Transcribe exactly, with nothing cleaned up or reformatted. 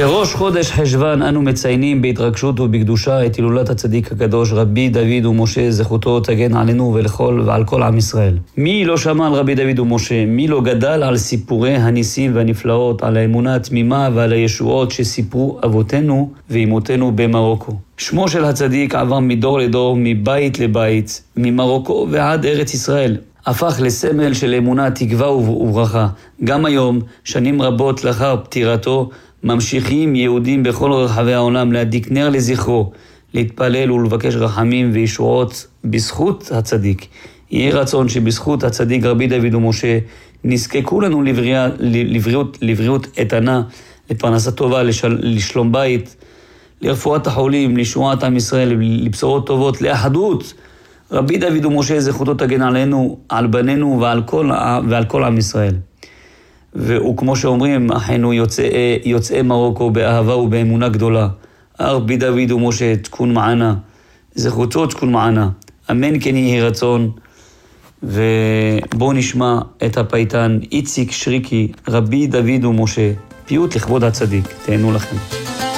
בראש חודש חשוון אנו מציינים בהתרגשות ובקדושה את הילולת הצדיק הקדוש רבי דוד ומשה, זכותו תגן עלינו ולכל ועל כל עם ישראל. מי לא שמע על רבי דוד ומשה? מי לא גדל על סיפורי הניסים והנפלאות, על האמונה התמימה ועל הישועות שסיפרו אבותינו ואימותינו במרוקו? שמו של הצדיק עבר מדור לדור, מבית לבית, ממרוקו ועד ארץ ישראל. הפך לסמל של אמונה, תקווה וברכה. גם היום, שנים רבות לאחר פטירתו, ממשיכים יהודים בכל רחבי העולם להדליק נר לזכרו, להתפלל ולבקש רחמים וישועות בזכות הצדיק. יהיה רצון שבזכות הצדיק רבי דוד ומשה נזכה כולנו לבריאה, לבריאות, לבריאות איתנה, לפרנסה טובה, לשל, לשלום בית, לרפואת החולים, לישועת עם ישראל, לבשורות טובות, לאחדות. רבי דוד ומשה זכותו תגן עלינו, על בנינו ועל כל, ועל כל עם ישראל. וכמו שאומרים, אחינו יוצאי, יוצאי מרוקו באהבה ובאמונה גדולה. רבי דוד ומשה תכון מענה, זכותו תכון מענה. אמן כן יהי רצון. ובואו נשמע את הפייטן איציק שריקי, רבי דוד ומשה, פיוט לכבוד הצדיק. תהנו לכם.